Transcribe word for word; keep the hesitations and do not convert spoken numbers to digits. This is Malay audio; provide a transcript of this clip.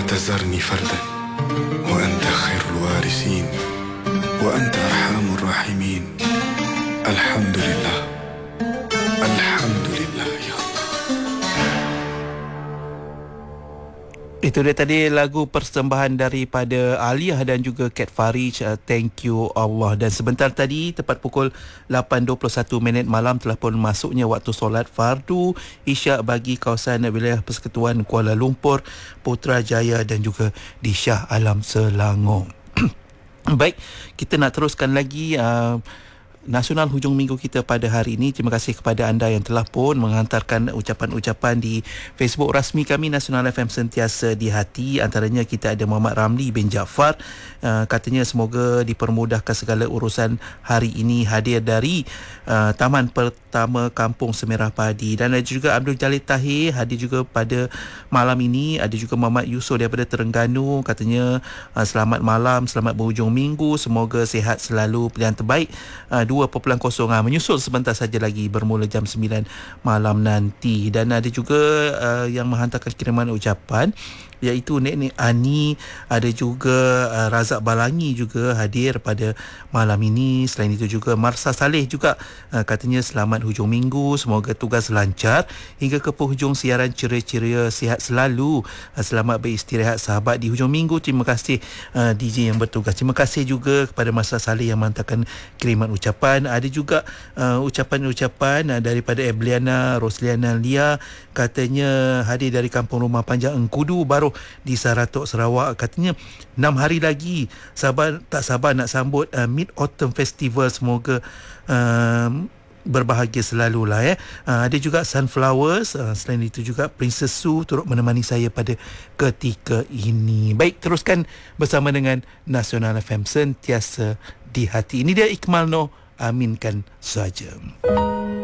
تذرني فردا وأنت خير الوارثين وأنت أرحم الراحمين. الحمد لله الحمد لله يا الله. Itu dia tadi lagu persembahan daripada Aliyah dan juga Kat Farij, uh, Thank You Allah. Dan sebentar tadi tepat pukul lapan dua puluh satu minit malam telah pun masuknya waktu solat fardu Isyak bagi kawasan wilayah Persekutuan Kuala Lumpur, Putrajaya dan juga di Shah Alam Selangor. Baik, kita nak teruskan lagi uh, Nasional Hujung Minggu kita pada hari ini. Terima kasih kepada anda yang telah pun menghantarkan ucapan-ucapan di Facebook rasmi kami Nasional F M Sentiasa di Hati. Antaranya kita ada Muhammad Ramli bin Jaafar, uh, katanya semoga dipermudahkan segala urusan hari ini, hadir dari uh, Taman Pertama Kampung Semerah Padi. Dan ada juga Abdul Jalil Tahir hadir juga pada malam ini. Ada juga Muhammad Yusof daripada Terengganu, katanya uh, selamat malam, selamat berhujung minggu, semoga sihat selalu, pilihan terbaik uh, dua perpuluhan kosong menyusul sebentar saja lagi bermula jam sembilan malam nanti. Dan ada juga uh, yang menghantarkan kiriman ucapan, iaitu Nek-Nek Ani, ada juga uh, Razak Balangi juga hadir pada malam ini. Selain itu juga Marsa Saleh juga uh, katanya selamat hujung minggu, semoga tugas lancar hingga ke penghujung siaran, ceria-ceria, sihat selalu, uh, selamat beristirahat sahabat di hujung minggu. Terima kasih uh, D J yang bertugas. Terima kasih juga kepada Marsa Saleh yang menghantarkan kiriman ucapan. Ada juga uh, ucapan-ucapan uh, daripada Ebliana Rosliana Lia, katanya hadir dari Kampung Rumah Panjang Engkudu Baru di Saratok, Sarawak. Katanya enam hari lagi, sabar tak sabar nak sambut uh, Mid Autumn Festival. Semoga um, berbahagia selalu lah ya. Uh, ada juga Sunflowers, uh, selain itu juga Princess Sue turut menemani saya pada ketika ini. Baik, teruskan bersama dengan Nasional F M Sentiasa di Hati. Ini dia Ikmal Noh, aminkan saja.